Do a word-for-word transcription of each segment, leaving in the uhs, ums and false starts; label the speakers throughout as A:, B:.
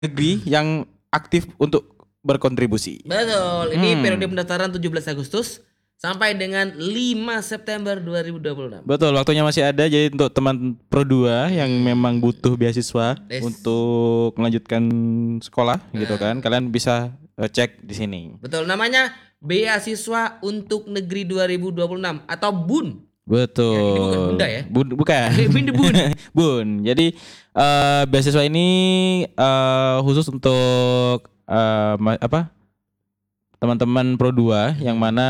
A: negeri yang aktif untuk berkontribusi.
B: Betul. Ini
A: Hmm.
B: periode pendaftaran tujuh belas Agustus sampai dengan lima September dua ribu dua puluh enam.
A: Betul, waktunya masih ada. Jadi untuk teman Pro dua yang memang butuh beasiswa
B: Yes.
A: untuk melanjutkan sekolah gitu
B: Nah.
A: kan, kalian bisa eh, cek di sini.
B: Betul, namanya Beasiswa untuk Negeri dua ribu dua puluh enam atau B U N.
A: Betul.
B: Ya, ini bukan bunda ya?
A: Bun, bukan.
B: Bun the Bun.
A: Bun. Jadi eh, beasiswa ini eh, khusus untuk eh, ma- apa? Teman-teman Pro dua yang mana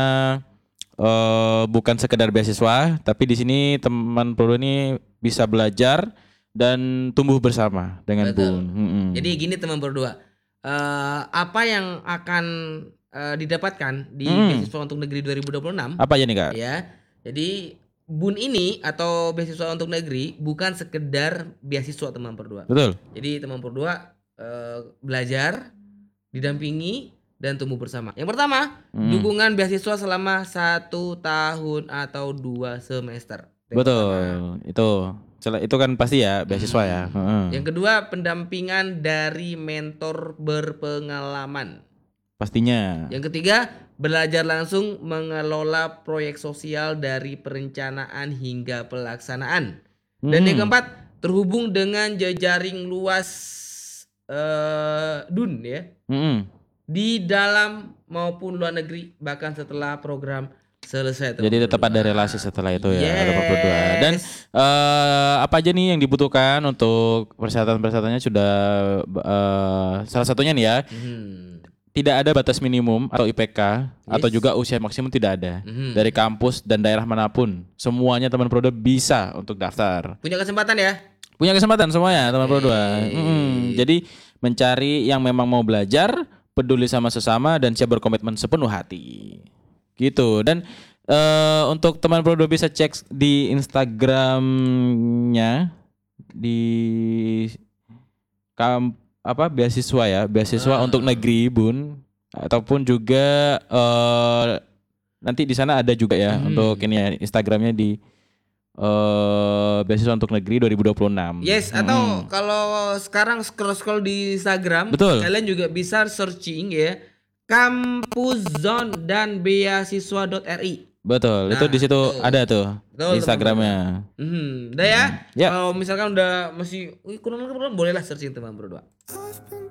A: eh, bukan sekedar beasiswa, tapi di sini teman Pro dua ini bisa belajar dan tumbuh bersama dengan
B: Betul.
A: Bun. Mm-mm.
B: Jadi gini teman berdua, eh, apa yang akan eh, didapatkan di
A: Hmm.
B: beasiswa untuk negeri dua ribu dua puluh enam?
A: Apa aja nih Kak?
B: Ya, jadi B U N ini atau beasiswa untuk negeri bukan sekedar beasiswa teman berdua.
A: Betul.
B: Jadi teman berdua eh, belajar, didampingi dan tumbuh bersama. Yang pertama,
A: Hmm.
B: dukungan beasiswa selama satu tahun atau dua semester. Yang
A: Betul.
B: pertama.
A: Itu Cel- itu kan pasti ya beasiswa ya. Heeh.
B: Yang kedua, pendampingan dari mentor berpengalaman.
A: Pastinya.
B: Yang ketiga, belajar langsung mengelola proyek sosial dari perencanaan hingga pelaksanaan. Dan yang
A: Hmm.
B: keempat, terhubung dengan jejaring luas eh, D U N ya,
A: Mm-mm.
B: di dalam maupun luar negeri, bahkan setelah program selesai. teman
A: Jadi tetap
B: berdua.
A: ada relasi setelah itu ya,
B: Yes.
A: teman Pro dua. Dan eh, apa aja nih yang dibutuhkan untuk persyaratan-persyaratannya sudah eh, salah satunya nih ya,
B: Mhm.
A: tidak ada batas minimum atau I P K atau
B: Yes.
A: juga usia maksimum tidak ada.
B: Mhm.
A: Dari kampus dan daerah manapun, semuanya teman Pro dua bisa untuk daftar.
B: Punya kesempatan ya.
A: Punya kesempatan semuanya teman Pro dua.
B: Hey.
A: Mm-mm. Jadi mencari yang memang mau belajar, peduli sama sesama dan siap berkomitmen sepenuh hati. Gitu. Dan eh, untuk teman Pro dua bisa cek di Instagramnya di kam apa beasiswa ya, beasiswa
B: Ah.
A: untuk negeri Bun, ataupun juga eh, nanti di sana ada juga ya
B: Hmm.
A: untuk ini ya Instagramnya di eh beasiswa untuk negeri dua ribu dua puluh enam.
B: Yes, atau kalau sekarang scroll-scroll di Instagram,
A: Betul.
B: kalian juga bisa searching ya, Kampus Zone dan beasiswa.ri.
A: Betul, itu
B: Nah,
A: di situ
B: tuh.
A: ada tuh
B: Betul,
A: Instagramnya.
B: Hmm, udah ya.
A: Ya.
B: Kalau misalkan udah masih "Wih, kurang kurang bolehlah searching teman berdua.